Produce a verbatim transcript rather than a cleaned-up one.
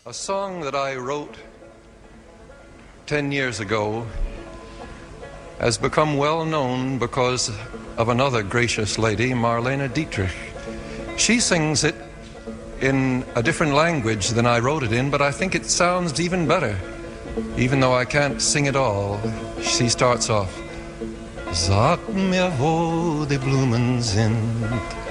A song that I wrote ten years ago has become well known because of another gracious lady, Marlene Dietrich. She sings it in a different language than I wrote it in, but I think it sounds even better, even though I can't sing it all. She starts off, Sag mir, wo die Blumen sind,